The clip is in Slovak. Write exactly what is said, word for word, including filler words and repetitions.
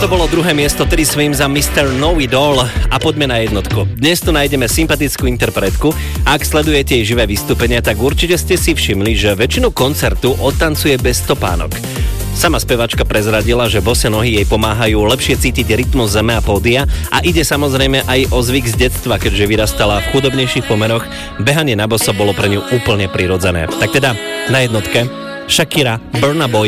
to bolo druhé miesto Teddy Swims za mister Know It All a poďme na jednotku. Dnes tu nájdeme sympatickú interpretku. Ak sledujete jej živé vystúpenia, tak určite ste si všimli, že väčšinu koncertu odtancuje bez stopánok. Sama spevačka prezradila, že bose nohy jej pomáhajú lepšie cítiť rytmus zeme a pódia a ide samozrejme aj o zvyk z detstva, keďže vyrastala v chudobnejších pomeroch. Behanie na boso bolo pre ňu úplne prirodzené. Tak teda na jednotke Shakira, Burna Boy.